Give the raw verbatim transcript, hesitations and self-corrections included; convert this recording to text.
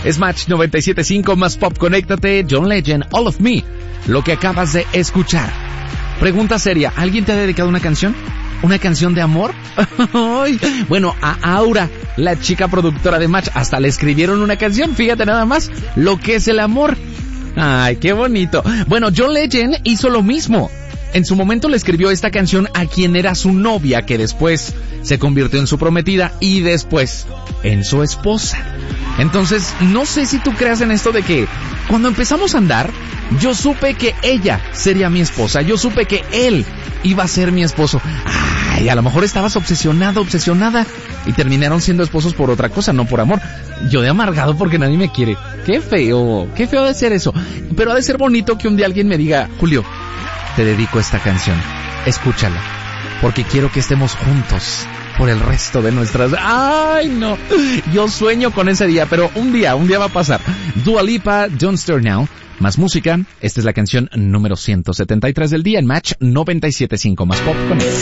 Es Match noventa y siete punto cinco más Pop, conéctate. John Legend, All of Me, lo que acabas de escuchar. Pregunta seria, ¿alguien te ha dedicado una canción? ¿Una canción de amor? Bueno, a Aura, la chica productora de Match, hasta le escribieron una canción, fíjate nada más, lo que es el amor. Ay, qué bonito. Bueno, John Legend hizo lo mismo. En su momento le escribió esta canción a quien era su novia, que después se convirtió en su prometida y después en su esposa. Entonces, no sé si tú creas en esto de que cuando empezamos a andar, yo supe que ella sería mi esposa, yo supe que él iba a ser mi esposo. Ay, a lo mejor estabas obsesionado, obsesionada y terminaron siendo esposos por otra cosa, no por amor. Yo de amargado porque nadie me quiere. Qué feo, qué feo de ser eso. Pero ha de ser bonito que un día alguien me diga, Julio, te dedico esta canción, escúchala, porque quiero que estemos juntos por el resto de nuestras... ¡Ay, no! Yo sueño con ese día, pero un día, un día va a pasar. Dua Lipa, Don't Start Now. Más música, esta es la canción número ciento setenta y tres del día en Match noventa y siete punto cinco más Pop con él.